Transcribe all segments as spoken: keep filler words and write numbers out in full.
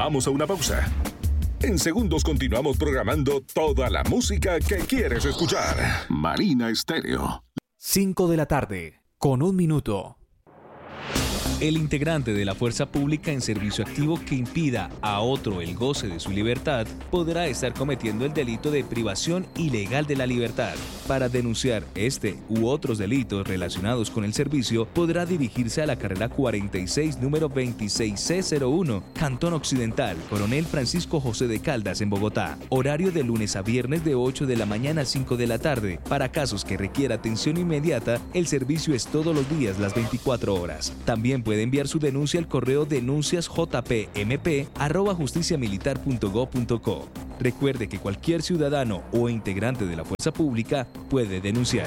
Vamos a una pausa. En segundos continuamos programando toda la música que quieres escuchar. Marina Estéreo. cinco de la tarde, con un minuto. El integrante de la fuerza pública en servicio activo que impida a otro el goce de su libertad podrá estar cometiendo el delito de privación ilegal de la libertad. Para denunciar este u otros delitos relacionados con el servicio, podrá dirigirse a la carrera cuarenta y seis, número veintiséis C cero uno, Cantón Occidental, Coronel Francisco José de Caldas, en Bogotá. Horario de lunes a viernes de ocho de la mañana a cinco de la tarde. Para casos que requiera atención inmediata, el servicio es todos los días, las veinticuatro horas. También puede enviar su denuncia al correo denunciasjpmp arroba justiciamilitar.go.co. Recuerde que cualquier ciudadano o integrante de la fuerza pública puede denunciar.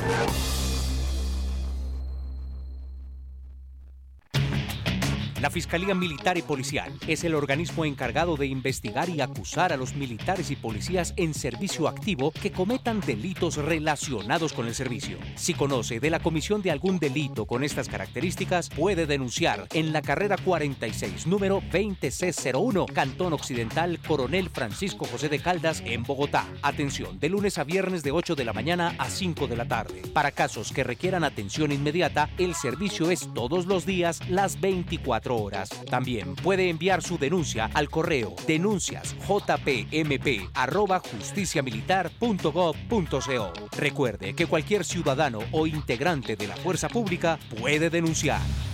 La Fiscalía Militar y Policial es el organismo encargado de investigar y acusar a los militares y policías en servicio activo que cometan delitos relacionados con el servicio. Si conoce de la comisión de algún delito con estas características, puede denunciar en la carrera cuarenta y seis, número veinte C cero uno, Cantón Occidental, Coronel Francisco José de Caldas, en Bogotá. Atención, de lunes a viernes de ocho de la mañana a cinco de la tarde. Para casos que requieran atención inmediata, el servicio es todos los días, las veinticuatro horas. También puede enviar su denuncia al correo denunciasjpmp arroba justiciamilitar.gov.co. Recuerde que cualquier ciudadano o integrante de la fuerza pública puede denunciar.